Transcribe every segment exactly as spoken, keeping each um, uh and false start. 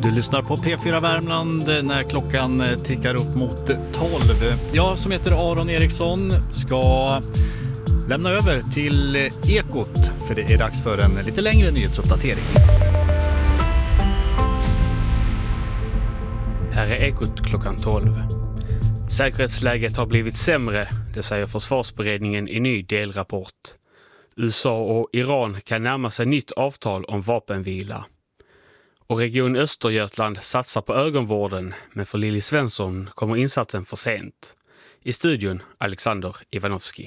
Du lyssnar på P fyra Värmland när klockan tickar upp mot tolv. Jag som heter Aron Eriksson ska lämna över till Ekot för det är dags för en lite längre nyhetsuppdatering. Här är Ekot klockan tolv. Säkerhetsläget har blivit sämre, det säger försvarsberedningen i ny delrapport. U S A och Iran kan närma sig nytt avtal om vapenvila. Och Region Östergötland satsar på ögonvården, men för Lili Svensson kommer insatsen för sent. I studion Alexander Ivanovski.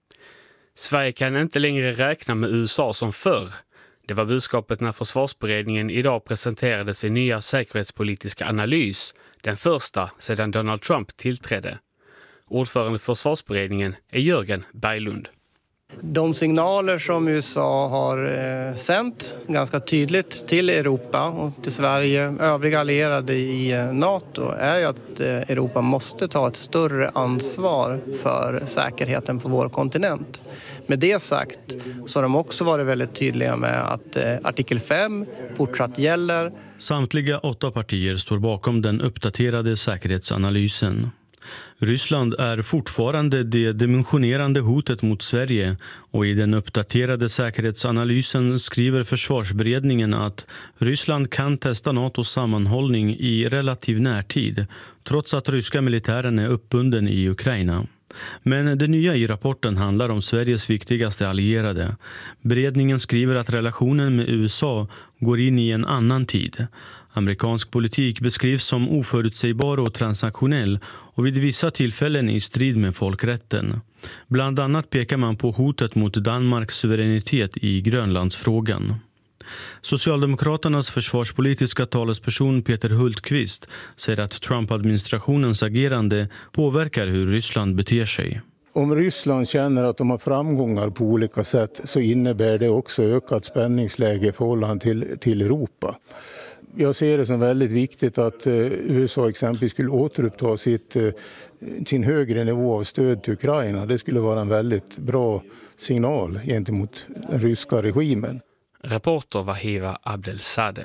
Sverige kan inte längre räkna med U S A som förr. Det var budskapet när försvarsberedningen idag presenterade sin nya säkerhetspolitiska analys, den första sedan Donald Trump tillträdde. Ordförande för försvarsberedningen är Jörgen Berglund. De signaler som U S A har eh, sänt ganska tydligt till Europa och till Sverige, övriga allierade i eh, NATO, är ju att eh, Europa måste ta ett större ansvar för säkerheten på vår kontinent. Med det sagt så har de också varit väldigt tydliga med att eh, artikel fem fortsatt gäller. Samtliga åtta partier står bakom den uppdaterade säkerhetsanalysen. Ryssland är fortfarande det dimensionerande hotet mot Sverige och i den uppdaterade säkerhetsanalysen skriver försvarsberedningen att Ryssland kan testa NATOs sammanhållning i relativ närtid trots att ryska militären är uppbunden i Ukraina. Men det nya i rapporten handlar om Sveriges viktigaste allierade. Beredningen skriver att relationen med U S A går in i en annan tid. Amerikansk politik beskrivs som oförutsägbar och transaktionell och vid vissa tillfällen i strid med folkrätten. Bland annat pekar man på hotet mot Danmarks suveränitet i Grönlandsfrågan. Socialdemokraternas försvarspolitiska talesperson Peter Hultqvist säger att Trump-administrationens agerande påverkar hur Ryssland beter sig. Om Ryssland känner att de har framgångar på olika sätt så innebär det också ökat spänningsläge i förhållande till, till Europa. Jag ser det som väldigt viktigt att eh, U S A exempelvis skulle återuppta sitt, eh, sin högre nivå av stöd till Ukraina. Det skulle vara en väldigt bra signal gentemot den ryska regimen. Reporter Wahiva Abdelsadeh.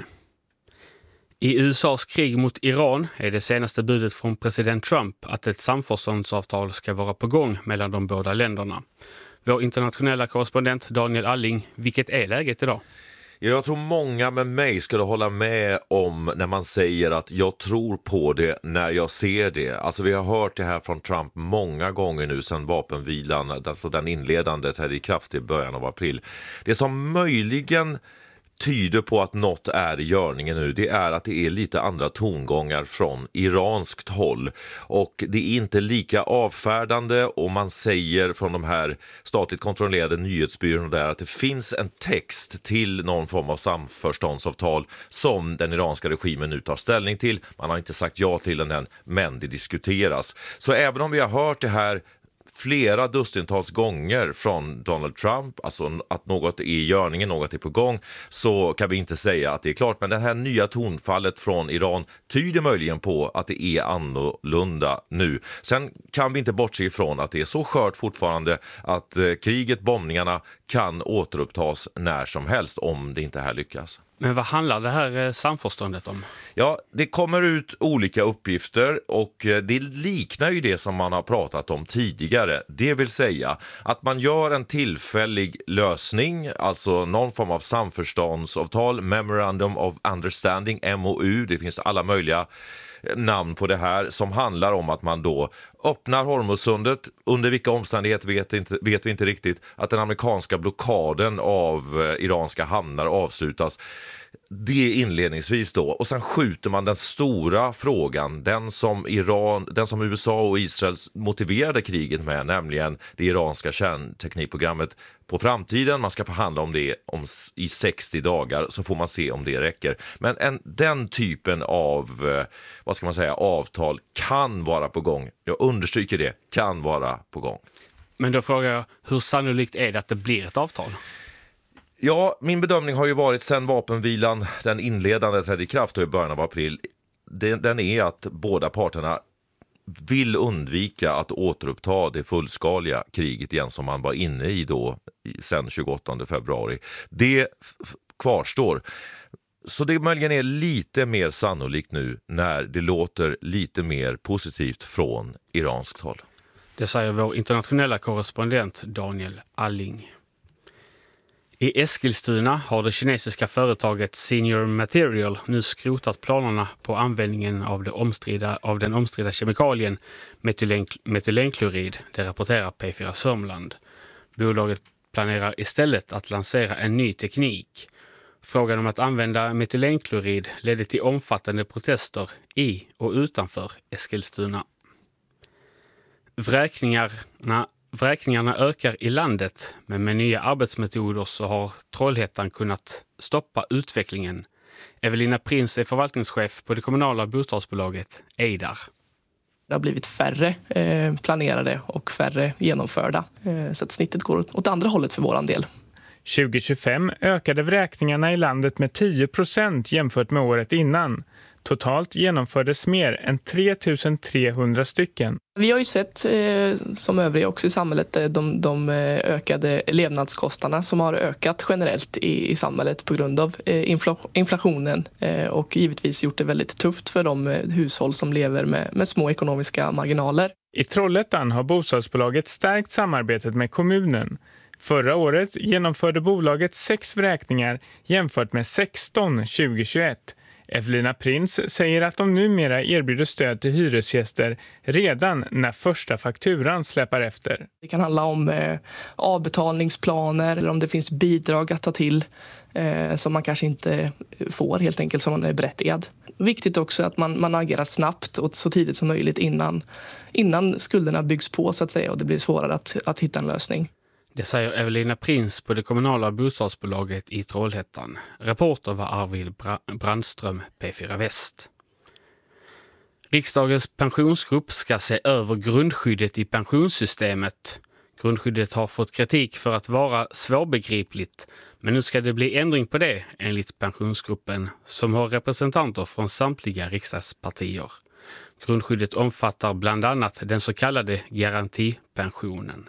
I U S As krig mot Iran är det senaste budet från president Trump att ett samförståndsavtal ska vara på gång mellan de båda länderna. Vår internationella korrespondent Daniel Alling, vilket är läget idag? Jag tror många med mig skulle hålla med om när man säger att jag tror på det när jag ser det. Alltså vi har hört det här från Trump många gånger nu sedan vapenvilan, alltså den inledande trädde i kraft i början av april. Det som möjligen tyder på att något är i görningen nu, det är att det är lite andra tongångar från iranskt håll och det är inte lika avfärdande och man säger från de här statligt kontrollerade nyhetsbyråerna där att det finns en text till någon form av samförståndsavtal som den iranska regimen nu tar ställning till. Man har inte sagt ja till den än, men det diskuteras. Så även om vi har hört det här flera dussintals gånger från Donald Trump, alltså att något är i görningen, något är på gång, så kan vi inte säga att det är klart. Men det här nya tonfallet från Iran tyder möjligen på att det är annorlunda nu. Sen kan vi inte bortse ifrån att det är så skört fortfarande att eh, kriget, bombningarna kan återupptas när som helst om det inte här lyckas. Men vad handlar det här samförståndet om? Ja, det kommer ut olika uppgifter och det liknar ju det som man har pratat om tidigare. Det vill säga att man gör en tillfällig lösning, alltså någon form av samförståndsavtal, Memorandum of Understanding, M O U, det finns alla möjliga namn på det här, som handlar om att man då öppnar Hormuzsundet. Under vilka omständigheter vet, inte, vet vi inte riktigt. Att den amerikanska blockaden av eh, iranska hamnar avslutas. Det inledningsvis då. Och sen skjuter man den stora frågan, den som, Iran, den som U S A och Israel motiverade kriget med, nämligen det iranska kärnteknikprogrammet, på framtiden. Man ska förhandla om det om, i sextio dagar, så får man se om det räcker. Men en, den typen av vad ska man säga, avtal kan vara på gång. Jag understryker det, kan vara på gång. Men då frågar jag, hur sannolikt är det att det blir ett avtal? Ja, min bedömning har ju varit sen vapenvilan, den inledande trädde i kraft i början av april, den, den är att båda parterna vill undvika att återuppta det fullskaliga kriget igen som man var inne i då sen tjugoåttonde februari. Det f- kvarstår. Så det möjligen är lite mer sannolikt nu när det låter lite mer positivt från iranskt håll. Det säger vår internationella korrespondent Daniel Alling. I Eskilstuna har det kinesiska företaget Senior Material nu skrotat planerna på användningen av, det omstridda, av den omstridda kemikalien metylen, metylenklorid, det rapporterar P fyra Sörmland. Bolaget planerar istället att lansera en ny teknik. Frågan om att använda metylenklorid ledde till omfattande protester i och utanför Eskilstuna. Vräkningarna, vräkningarna ökar i landet, men med nya arbetsmetoder så har Trollhättan kunnat stoppa utvecklingen. Evelina Prins är förvaltningschef på det kommunala bostadsbolaget Eidar. Det har blivit färre eh, planerade och färre genomförda, eh, så att snittet går åt andra hållet för våran del. tjugo tjugofem ökade vräkningarna i landet med tio procent jämfört med året innan. Totalt genomfördes mer än tre tusen trehundra stycken. Vi har ju sett, eh, som övriga också i samhället, de, de ökade levnadskostnaderna som har ökat generellt i, i samhället på grund av eh, infla- inflationen eh, och givetvis gjort det väldigt tufft för de eh, hushåll som lever med, med små ekonomiska marginaler. I Trollhättan har bostadsbolaget stärkt samarbetet med kommunen. Förra året genomförde bolaget sex vräkningar jämfört med sexton tjugo tjugoett. Evelina Prins säger att de numera erbjuder stöd till hyresgäster redan när första fakturan släpar efter. Det kan handla om eh, avbetalningsplaner eller om det finns bidrag att ta till eh, som man kanske inte får helt enkelt som man är berättigad. Viktigt också att man, man agerar snabbt och så tidigt som möjligt innan, innan skulderna byggs på så att säga och det blir svårare att, att hitta en lösning. Det säger Evelina Prins på det kommunala bostadsbolaget i Trollhättan. Reporter var Arvid Brandström, P fyra Väst. Riksdagens pensionsgrupp ska se över grundskyddet i pensionssystemet. Grundskyddet har fått kritik för att vara svårbegripligt, men nu ska det bli ändring på det enligt pensionsgruppen som har representanter från samtliga riksdagspartier. Grundskyddet omfattar bland annat den så kallade garantipensionen.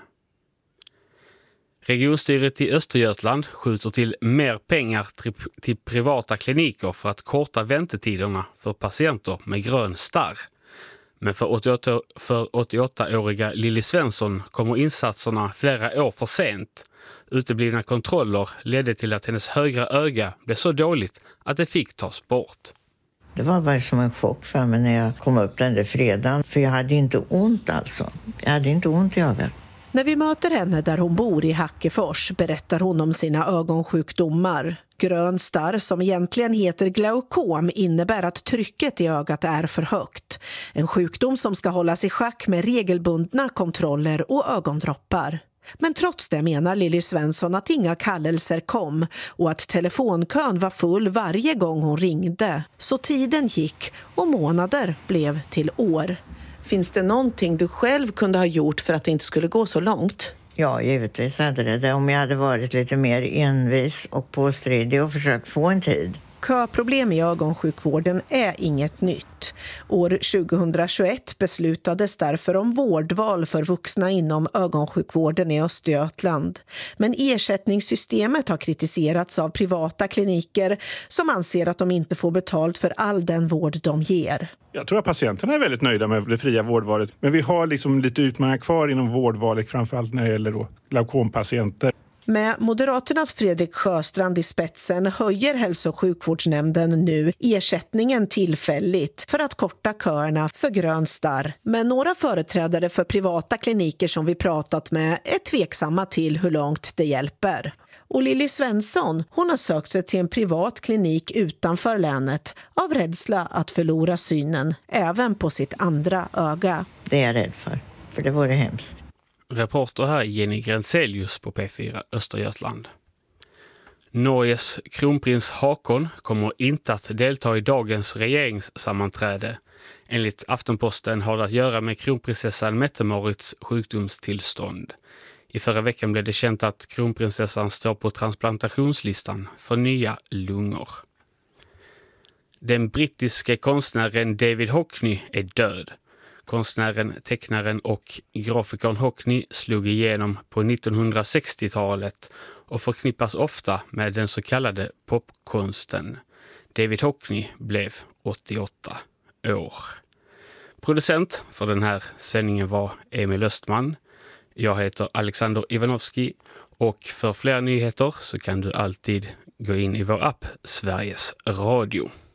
Regionstyret i Östergötland skjuter till mer pengar till privata kliniker för att korta väntetiderna för patienter med grön starr. Men för åttioåtta, för åttioåttaåriga Lilly Svensson kommer insatserna flera år för sent. Uteblivna kontroller ledde till att hennes högra öga blev så dåligt att det fick tas bort. Det var bara som en chock för mig när jag kom upp den där fredagen. För jag hade inte ont alltså. Jag hade inte ont i ögat. När vi möter henne där hon bor i Hackefors berättar hon om sina ögonsjukdomar. Grön starr, som egentligen heter glaukom, innebär att trycket i ögat är för högt. En sjukdom som ska hållas i schack med regelbundna kontroller och ögondroppar. Men trots det menar Lilly Svensson att inga kallelser kom och att telefonkön var full varje gång hon ringde. Så tiden gick och månader blev till år. Finns det någonting du själv kunde ha gjort för att det inte skulle gå så långt? Ja, givetvis hade det. Om jag hade varit lite mer envis och påstridig och försökt få en tid. Köproblem i ögonsjukvården är inget nytt. År tjugohundratjugoett beslutades därför om vårdval för vuxna inom ögonsjukvården i Östergötland. Men ersättningssystemet har kritiserats av privata kliniker som anser att de inte får betalt för all den vård de ger. Jag tror att patienterna är väldigt nöjda med det fria vårdvalet. Men vi har liksom lite utmaningar kvar inom vårdvalet, framförallt när det gäller då glaukompatienter. Med Moderaternas Fredrik Sjöstrand i spetsen höjer hälso- och sjukvårdsnämnden nu ersättningen tillfälligt för att korta köerna för grön starr. Men några företrädare för privata kliniker som vi pratat med är tveksamma till hur långt det hjälper. Och Lilly Svensson, hon har sökt sig till en privat klinik utanför länet av rädsla att förlora synen, även på sitt andra öga. Det är jag rädd för, för det vore hemskt. Reporter här Jenny Grenselius på P fyra Östergötland. Norges kronprins Hakon kommer inte att delta i dagens regeringssammanträde. Enligt Aftenposten har det att göra med kronprinsessan Mette-Marits sjukdomstillstånd. I förra veckan blev det känt att kronprinsessan står på transplantationslistan för nya lungor. Den brittiske konstnären David Hockney är död. Konstnären, tecknaren och grafikern Hockney slog igenom på nittonhundrasextiotalet och förknippas ofta med den så kallade popkonsten. David Hockney blev åttioåtta år. Producent för den här sändningen var Emil Östman. Jag heter Alexander Ivanovski och för fler nyheter så kan du alltid gå in i vår app Sveriges Radio.